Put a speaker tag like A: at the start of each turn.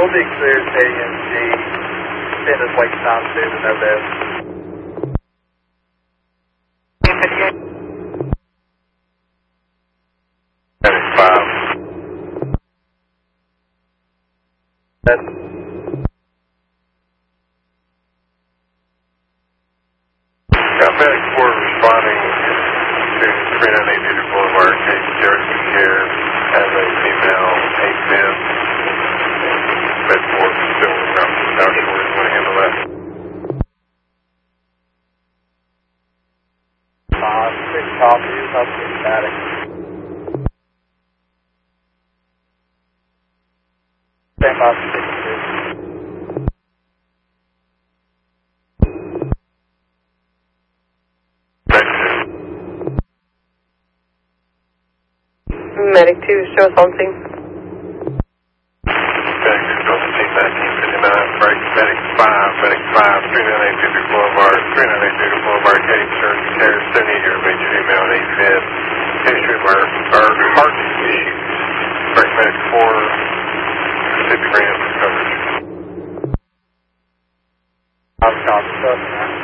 A: We'll be cleared to AMG. Send us wait time soon to know this.
B: Medic 4 responding to 398 Duty Boulevard, Case Jeremy Care, has a female 810. Med 4 still around South Shore. You want to handle that?
A: 5-6 copies, up to static. Stand by 6-2.
C: Medic 2, show us on scene.
B: Medic 2, show us on scene, 1959, break. Medic 5, Medic 5, 398 Duty Boulevard, 398 Duty Boulevard, Case Jeremy Care, 70-year major female and 810. History of our heart issues. Break Medic 4, Mississippi Grant coverage.
A: 5 copies,